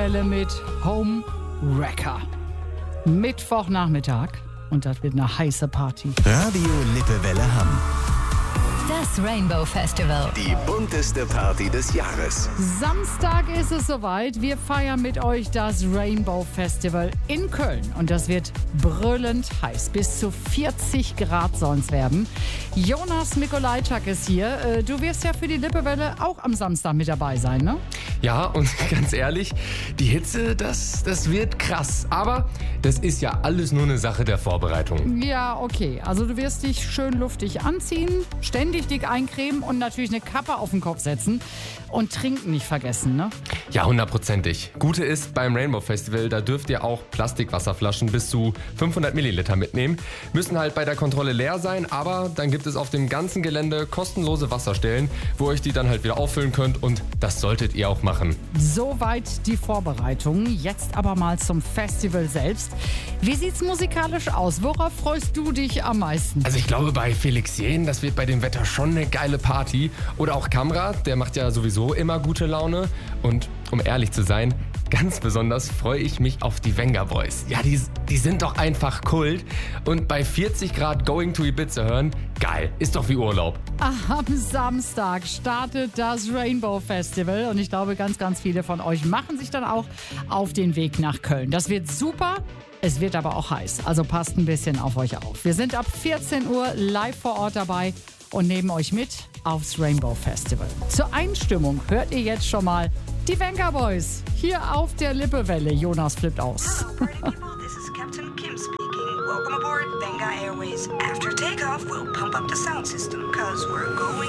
Lippewelle mit Home Wrecker. Mittwochnachmittag und das wird eine heiße Party. Radio Lippewelle Hamm. Das Rainbow Festival. Die bunteste Party des Jahres. Samstag ist es soweit. Wir feiern mit euch das Rainbow Festival in Köln. Und das wird brüllend heiß. Bis zu 40 Grad sollen es werden. Jonas Mikolajczak ist hier. Du wirst ja für die Lippewelle auch am Samstag mit dabei sein, ne? Ja, und ganz ehrlich, die Hitze, das wird krass. Aber das ist ja alles nur eine Sache der Vorbereitung. Ja, okay. Also du wirst dich schön luftig anziehen, ständig dick eincremen und natürlich eine Kappe auf den Kopf setzen. Und trinken nicht vergessen, ne? Ja, 100%. Gute ist, beim Rainbow Festival, da dürft ihr auch Plastikwasserflaschen bis zu 500 Milliliter mitnehmen. Müssen halt bei der Kontrolle leer sein, aber dann gibt es auf dem ganzen Gelände kostenlose Wasserstellen, wo ihr euch die dann halt wieder auffüllen könnt und das solltet ihr auch machen. Soweit die Vorbereitungen. Jetzt aber mal zum Festival selbst. Wie sieht's musikalisch aus? Worauf freust du dich am meisten? Also ich glaube, bei Felix Jähn, das wird bei dem Wetter schon eine geile Party. Oder auch Kamrat, der macht ja sowieso immer gute Laune. Und um ehrlich zu sein, ganz besonders freue ich mich auf die Venga Boys. Ja, die sind doch einfach Kult. Und bei 40 Grad Going to Ibiza hören, geil, ist doch wie Urlaub. Am Samstag startet das Rainbow Festival und ich glaube, ganz, ganz viele von euch machen sich dann auch auf den Weg nach Köln. Das wird super, es wird aber auch heiß, also passt ein bisschen auf euch auf. Wir sind ab 14 Uhr live vor Ort dabei und nehmen euch mit aufs Rainbow Festival. Zur Einstimmung hört ihr jetzt schon mal die Venga Boys hier auf der Lippewelle. Jonas flippt aus. Hello, party people. This is Captain Kim speaking. Welcome aboard Venga Airways. After takeoff, we'll pump up the sound system, cause we're going